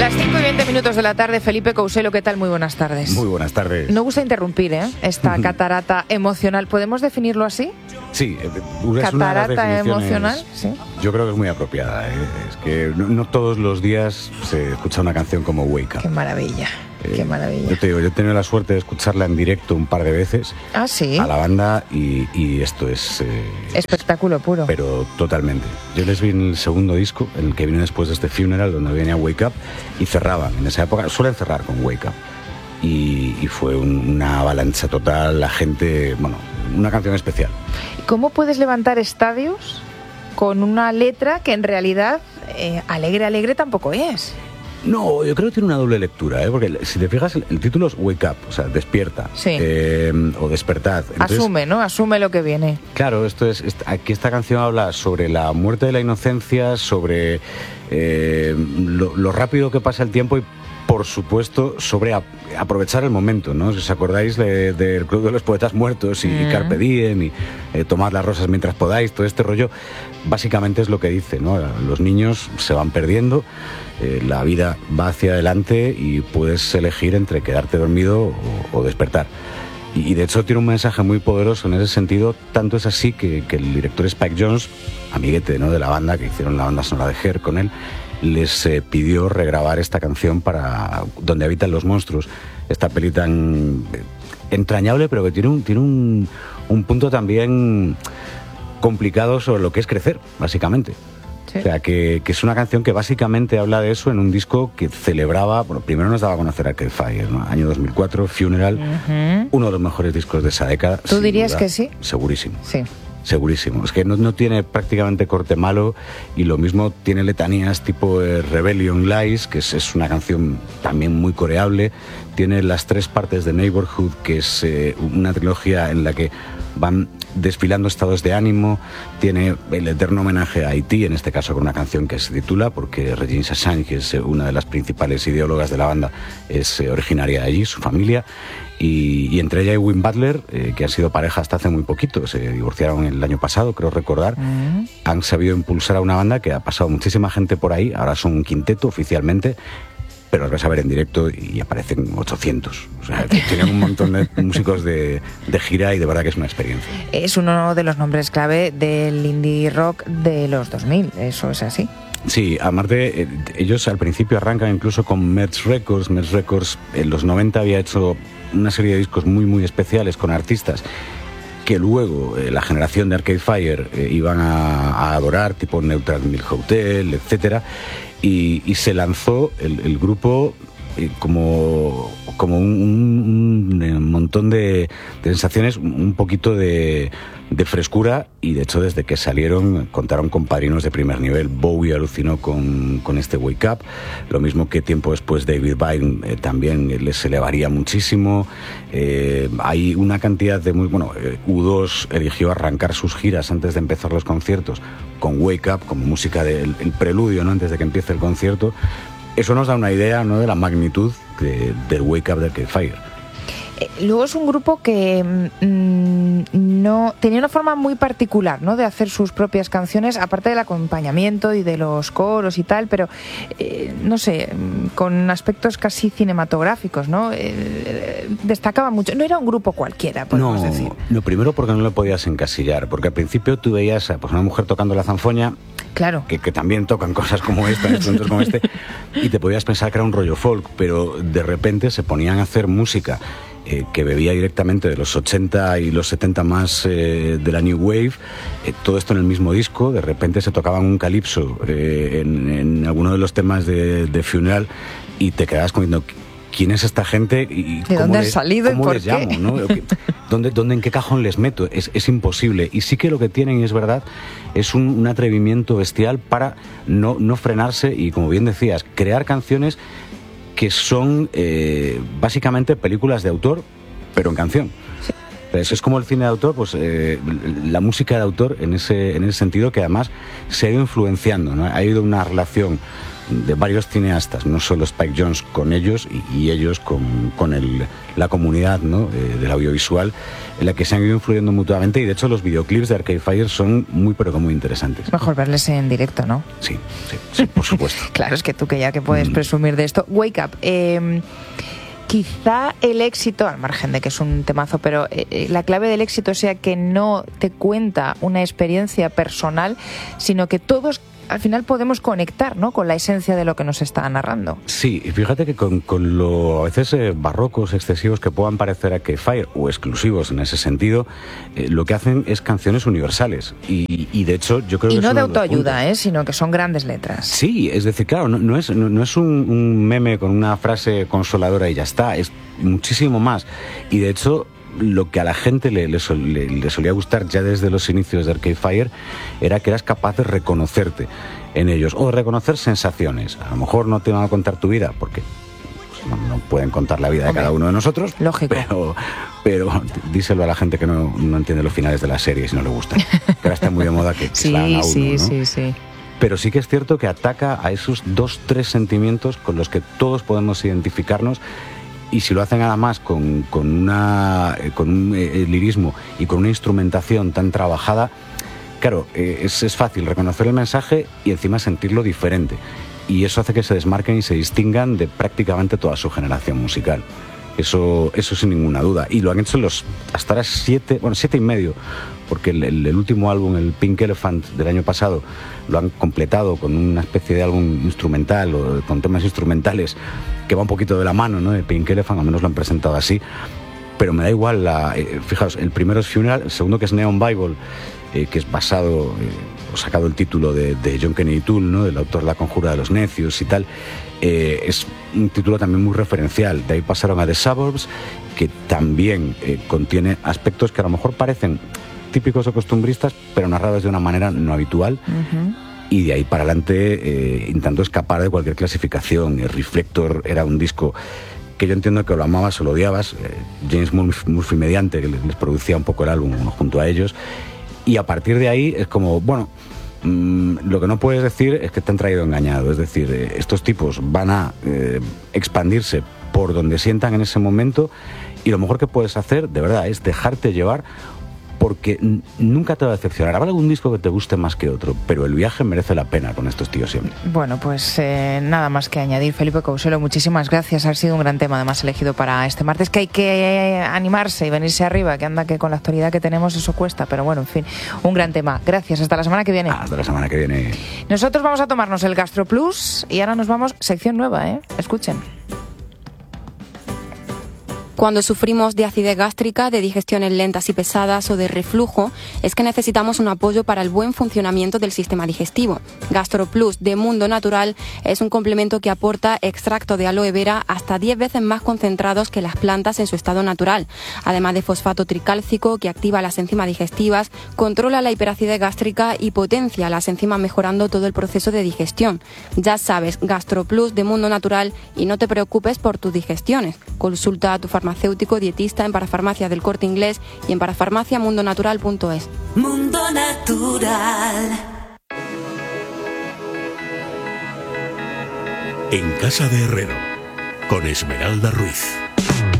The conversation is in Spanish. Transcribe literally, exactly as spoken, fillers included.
Las cinco y veinte minutos de la tarde, Felipe Couselo, ¿qué tal? Muy buenas tardes. Muy buenas tardes. No gusta interrumpir, ¿eh? Esta catarata emocional. ¿Podemos definirlo así? Sí, es catarata una de las definiciones, emocional, sí. Yo creo que es muy apropiada. ¿eh? Es que no, no todos los días se escucha una canción como Wake Up. Qué maravilla, eh, qué maravilla. Yo te digo, yo he tenido la suerte de escucharla en directo un par de veces. Ah, sí. A la banda y, y esto es... Eh, espectáculo es, puro. Pero totalmente. Yo les vi en el segundo disco, en el que vino después de este Funeral, donde venía Wake Up, y cerraban. En esa época suelen cerrar con Wake Up. Y, y fue un, una avalancha total, la gente, bueno, una canción especial. ¿Cómo puedes levantar estadios con una letra que en realidad eh, alegre, alegre tampoco es? No, yo creo que tiene una doble lectura, ¿eh? Porque si te fijas, el, el título es Wake Up, o sea, despierta, sí. eh, o despertad. Entonces, asume, ¿no? Asume lo que viene. Claro, esto es, aquí esta canción habla sobre la muerte de la inocencia, sobre eh, lo, lo rápido que pasa el tiempo y, por supuesto, sobre a, aprovechar el momento, ¿no? Si os acordáis del de, de Club de los Poetas Muertos y mm. Carpe Diem y eh, tomad las rosas mientras podáis, todo este rollo, básicamente es lo que dice, ¿no? Los niños se van perdiendo, eh, la vida va hacia adelante y puedes elegir entre quedarte dormido o, o despertar. Y, y de hecho tiene un mensaje muy poderoso en ese sentido, tanto es así que, que el director Spike Jonze, amiguete, ¿no?, de la banda, que hicieron la banda sonora de Her con él, les eh, pidió regrabar esta canción para Donde habitan los monstruos, esta peli tan eh, entrañable, pero que tiene un, tiene un, un punto también complicado sobre lo que es crecer, básicamente. Sí. O sea, que, que es una canción que básicamente habla de eso en un disco que celebraba, bueno, primero nos daba a conocer Arcade Fire, ¿no? Año dos mil cuatro, Funeral, uh-huh. uno de los mejores discos de esa década. ¿Tú dirías duda, que sí? Segurísimo. Sí. Segurísimo. Es que no, no tiene prácticamente corte malo y lo mismo tiene letanías tipo eh, Rebellion Lies, que es, es una canción también muy coreable. Tiene las tres partes de Neighborhood, que es eh, una trilogía en la que van desfilando estados de ánimo. Tiene el eterno homenaje a Haití, en este caso con una canción que se titula, porque Regine Chassagne, que es una de las principales ideólogas de la banda, es eh, originaria de allí, su familia. Y, y entre ella y Win Butler, eh, que han sido pareja hasta hace muy poquito, se divorciaron el año pasado, creo recordar, uh-huh. han sabido impulsar a una banda que ha pasado muchísima gente por ahí, ahora son un quinteto oficialmente, pero los vas a ver en directo y aparecen ochocientos. O sea, tienen un montón de músicos de, de gira y de verdad que es una experiencia. Es uno de los nombres clave del indie rock de los dos mil, eso es así. Sí, aparte, eh, ellos al principio arrancan incluso con Metz Records. Metz Records en los noventa había hecho una serie de discos muy muy especiales con artistas que luego eh, la generación de Arcade Fire eh, iban a, a adorar, tipo Neutral Milk Hotel, etcétera, y, y se lanzó el, el grupo eh, como, como un, un, un montón de, de sensaciones, un poquito de, de frescura, y de hecho desde que salieron contaron con padrinos de primer nivel. Bowie alucinó con, con este Wake Up, lo mismo que tiempo después David Byrne eh, también les elevaría muchísimo. Eh, hay una cantidad de muy... Bueno, eh, U dos eligió arrancar sus giras antes de empezar los conciertos con Wake Up como música del el preludio, ¿no?, antes de que empiece el concierto. Eso nos da una idea, ¿no?, de la magnitud de, del Wake Up de Arcade Fire. Luego es un grupo que mmm, no tenía una forma muy particular, ¿no?, de hacer sus propias canciones, aparte del acompañamiento y de los coros y tal, pero eh, no sé, con aspectos casi cinematográficos, ¿no? Eh, destacaba mucho. No era un grupo cualquiera, podemos no, decir. No, primero porque no lo podías encasillar, porque al principio tú veías a pues, una mujer tocando la zanfoña, claro, que, que también tocan cosas como esta, instrumentos como este, y te podías pensar que era un rollo folk, pero de repente se ponían a hacer música Eh, que bebía directamente de los ochenta y los setenta más eh, de la New Wave, eh, todo esto en el mismo disco. De repente se tocaban un calipso eh, en, en alguno de los temas de, de Funeral y te quedabas comiendo ¿quién es esta gente? Y ¿De dónde han salido y por les qué? llamo, ¿no? ¿Dónde, dónde, ¿En qué cajón les meto? Es, es imposible. Y sí que lo que tienen, y es verdad, es un, un atrevimiento bestial para no, no frenarse y, como bien decías, crear canciones que son eh, básicamente películas de autor, pero en canción. Sí. Pues es como el cine de autor, pues eh, la música de autor en ese, en ese sentido, que además se ha ido influenciando, ¿no? Ha habido una relación de varios cineastas, no solo Spike Jonze con ellos y, y ellos con, con el, la comunidad, ¿no?, eh, del audiovisual, en la que se han ido influyendo mutuamente, y de hecho los videoclips de Arcade Fire son muy pero que muy interesantes. Mejor verles en directo, ¿no? Sí, sí, sí, por supuesto. Claro, es que tú que ya que puedes mm. presumir de esto. Wake Up, eh, quizá el éxito, al margen de que es un temazo, pero eh, la clave del éxito sea que no te cuenta una experiencia personal, sino que todos al final podemos conectar, ¿no?, con la esencia de lo que nos está narrando. Sí, y fíjate que con, con lo a veces eh, barrocos, excesivos que puedan parecer Arcade Fire, o exclusivos en ese sentido, eh, lo que hacen es canciones universales. Y, y de hecho yo creo y que... Y no es de autoayuda, ¿eh?, sino que son grandes letras. Sí, es decir, claro, no, no es, no, no es un, un meme con una frase consoladora y ya está, es muchísimo más. Y de hecho, lo que a la gente le, le, sol, le, le solía gustar ya desde los inicios de Arcade Fire era que eras capaz de reconocerte en ellos, o de reconocer sensaciones. A lo mejor no te van a contar tu vida, porque pues, no, no pueden contar la vida de okay. cada uno de nosotros. Lógico. Pero, pero díselo a la gente que no, no entiende los finales de las series y no le gustan. Que ahora está muy de moda que, que sí, se la hagan a uno, sí, ¿no? sí, sí. Pero sí que es cierto que ataca a esos dos, tres sentimientos con los que todos podemos identificarnos. Y si lo hacen además con, con, una, con un eh, lirismo y con una instrumentación tan trabajada, claro, eh, es, es fácil reconocer el mensaje y encima sentirlo diferente. Y eso hace que se desmarquen y se distingan de prácticamente toda su generación musical. Eso, eso sin ninguna duda. Y lo han hecho los hasta ahora siete, bueno, siete y medio, porque el, el, el último álbum, el Pink Elephant del año pasado, lo han completado con una especie de álbum instrumental o con temas instrumentales que va un poquito de la mano, ¿no?, de Pink Elephant, al menos lo han presentado así. Pero me da igual, la, eh, fijaos, el primero es Funeral, el segundo que es Neon Bible, eh, que es basado, eh, o sacado el título de, de John Kennedy Toole, ¿no?, del autor de La Conjura de los Necios y tal. Eh, es un título también muy referencial. De ahí pasaron a The Suburbs, que también eh, contiene aspectos que a lo mejor parecen típicos o costumbristas, pero narrados de una manera no habitual. Uh-huh. Y de ahí para adelante eh, intentó escapar de cualquier clasificación. El Reflector era un disco que yo entiendo que lo amabas o lo odiabas. Eh, James Murphy, Murphy mediante, que les producía un poco el álbum junto a ellos. Y a partir de ahí es como, bueno, mmm, lo que no puedes decir es que te han traído engañado. Es decir, eh, estos tipos van a eh, expandirse por donde sientan en ese momento, y lo mejor que puedes hacer, de verdad, es dejarte llevar, porque n- nunca te va a decepcionar. Habrá algún disco que te guste más que otro, pero el viaje merece la pena con estos tíos siempre. Bueno, pues eh, nada más que añadir. Felipe Couselo, muchísimas gracias. Ha sido un gran tema, además, elegido para este martes, que hay que animarse y venirse arriba, que anda que con la actualidad que tenemos eso cuesta, pero bueno, en fin, un gran tema. Gracias, hasta la semana que viene. Hasta la semana que viene. Nosotros vamos a tomarnos el Gastro Plus y ahora nos vamos, sección nueva, ¿eh? Escuchen. Cuando sufrimos de acidez gástrica, de digestiones lentas y pesadas o de reflujo, es que necesitamos un apoyo para el buen funcionamiento del sistema digestivo. GastroPlus de Mundo Natural es un complemento que aporta extracto de aloe vera hasta diez veces más concentrados que las plantas en su estado natural, además de fosfato tricálcico que activa las enzimas digestivas, controla la hiperacidez gástrica y potencia las enzimas mejorando todo el proceso de digestión. Ya sabes, GastroPlus de Mundo Natural, y no te preocupes por tus digestiones. Consulta a tu farmacéutico farmacéutico dietista en Parafarmacia del Corte Inglés y en parafarmacia mundo natural punto es. Mundo Natural. En casa de Herrero, con Esmeralda Ruiz.